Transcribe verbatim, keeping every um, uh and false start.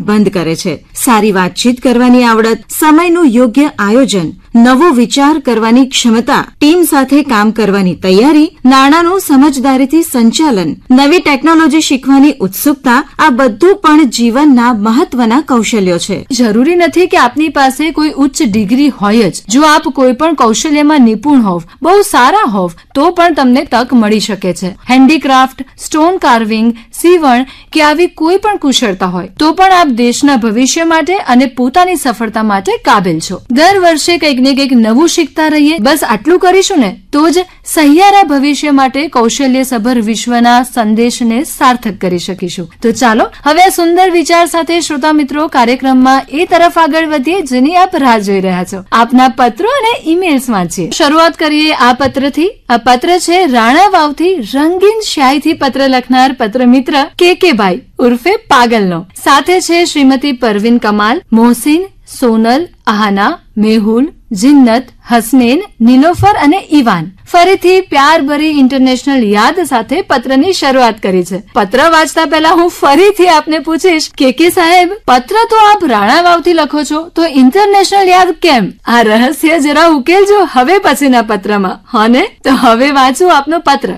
બંધ કરે છે. સારી વાતચીત કરવાની આવડત, સમયનું યોગ્ય આયોજન, નવો વિચાર કરવાની ક્ષમતા, ટીમ સાથે કામ કરવાની તૈયારી, નાણાંનું સમજદારીથી સંચાલન, નવી ટેકનોલોજી શીખવાની ઉત્સુકતા, આ બધું પણ જીવનના મહત્વના કૌશલ્યો છે. જરૂરી નથી કે આપની પાસે કોઈ ઉચ્ચ ડિગ્રી હોય જ. જો આપ કોઈ પણ કૌશલ્યમાં નિપુણ હોવ, બહુ સારા હોવ, તો પણ તમને તક મળી શકે છે. હેન્ડીક્રાફ્ટ, સ્ટોન કાર્વિંગ, સીવણ કે આવી કોઈ પણ કુશળતા હોય તો પણ આપ દેશના ભવિષ્ય માટે અને પોતાની સફળતા માટે કાબિલ છો. દર વર્ષે કંઈક ને કંઈક નવું શીખતા રહીએ. બસ આટલું કરીશું ને તો જ સહિયારા ભવિષ્ય માટે કૌશલ્યસભર વિશ્વના સંદેશને સાર્થક કરી શકીશું. તો ચાલો હવે આ સુંદર વિચાર સાથે શ્રોતા મિત્રો કાર્યક્રમમાં એ તરફ આગળ વધીએ જેની આપ રાહ જોઈ રહ્યા છો. આપના પત્રો અને ઈમેલ્સ વાંચીએ. શરૂઆત કરીએ આ પત્રથી. આ પત્ર છે રાણા વાવથી રંગીન શાહીથી પત્ર લખનાર પત્ર મિત્ર કે કે ભાઈ ઉર્ફે પાગલનો. સાથે છે શ્રીમતી પરવીન કમાલ, મોહસિન, સોનલ, આહાના, મેહુલ, જિન્નત, હસનેન, નીલોફર અને ઈવાન. ફરીથી પ્યારભરી ઇન્ટરનેશનલ યાદ સાથે પત્રની શરૂઆત કરી છે. પત્ર વાંચતા પહેલા હું ફરીથી આપને પૂછીશ કે કે સાહેબ, પત્ર તો આપ રાણા વાવથી લખો છો તો ઇન્ટરનેશનલ યાદ કેમ? આ રહસ્ય જરા ઉકેલજો હવે પછીના પત્રમાં. હા ને? તો હવે વાંચું આપનો પત્ર.